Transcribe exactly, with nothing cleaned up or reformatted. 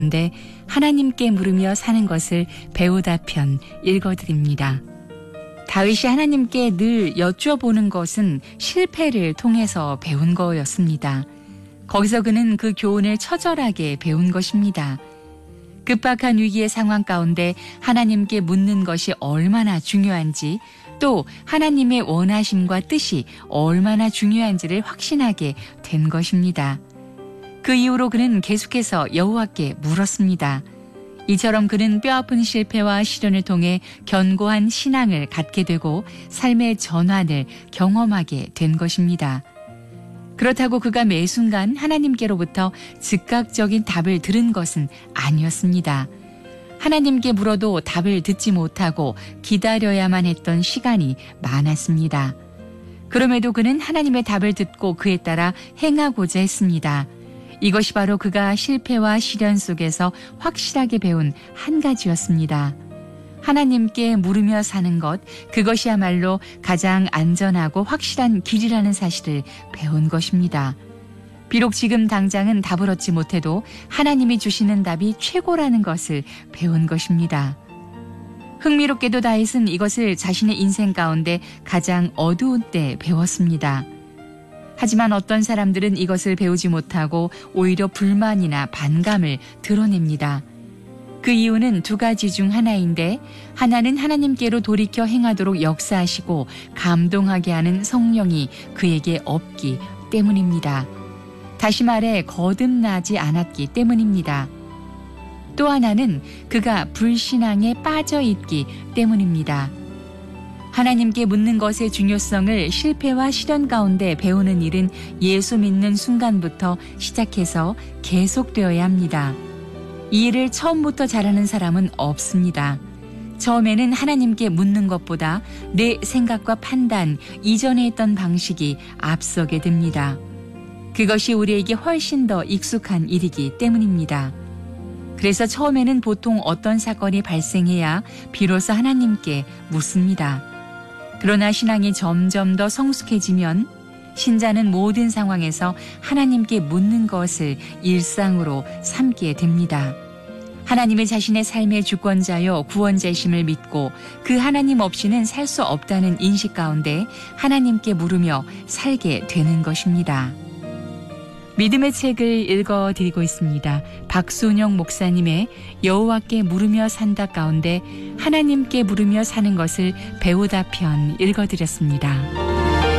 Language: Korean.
근데 하나님께 물으며 사는 것을 배우다 편 읽어드립니다. 다윗이 하나님께 늘 여쭈어보는 것은 실패를 통해서 배운 거였습니다. 거기서 그는 그 교훈을 처절하게 배운 것입니다. 급박한 위기의 상황 가운데 하나님께 묻는 것이 얼마나 중요한지, 또 하나님의 원하심과 뜻이 얼마나 중요한지를 확신하게 된 것입니다. 그 이후로 그는 계속해서 여호와께 물었습니다. 이처럼 그는 뼈아픈 실패와 시련을 통해 견고한 신앙을 갖게 되고 삶의 전환을 경험하게 된 것입니다. 그렇다고 그가 매 순간 하나님께로부터 즉각적인 답을 들은 것은 아니었습니다. 하나님께 물어도 답을 듣지 못하고 기다려야만 했던 시간이 많았습니다. 그럼에도 그는 하나님의 답을 듣고 그에 따라 행하고자 했습니다. 이것이 바로 그가 실패와 시련 속에서 확실하게 배운 한 가지였습니다. 하나님께 물으며 사는 것, 그것이야말로 가장 안전하고 확실한 길이라는 사실을 배운 것입니다. 비록 지금 당장은 답을 얻지 못해도 하나님이 주시는 답이 최고라는 것을 배운 것입니다. 흥미롭게도 다윗은 이것을 자신의 인생 가운데 가장 어두운 때 배웠습니다. 하지만 어떤 사람들은 이것을 배우지 못하고 오히려 불만이나 반감을 드러냅니다. 그 이유는 두 가지 중 하나인데, 하나는 하나님께로 돌이켜 행하도록 역사하시고 감동하게 하는 성령이 그에게 없기 때문입니다. 다시 말해 거듭나지 않았기 때문입니다. 또 하나는 그가 불신앙에 빠져 있기 때문입니다. 하나님께 묻는 것의 중요성을 실패와 시련 가운데 배우는 일은 예수 믿는 순간부터 시작해서 계속되어야 합니다. 이 일을 처음부터 잘하는 사람은 없습니다. 처음에는 하나님께 묻는 것보다 내 생각과 판단, 이전에 했던 방식이 앞서게 됩니다. 그것이 우리에게 훨씬 더 익숙한 일이기 때문입니다. 그래서 처음에는 보통 어떤 사건이 발생해야 비로소 하나님께 묻습니다. 그러나 신앙이 점점 더 성숙해지면 신자는 모든 상황에서 하나님께 묻는 것을 일상으로 삼게 됩니다. 하나님의 자신의 삶의 주권자요 구원자이심을 믿고 그 하나님 없이는 살 수 없다는 인식 가운데 하나님께 물으며 살게 되는 것입니다. 믿음의 책을 읽어드리고 있습니다. 박순영 목사님의 여호와께 물으며 산다 가운데 하나님께 물으며 사는 것을 배우다 편 읽어드렸습니다.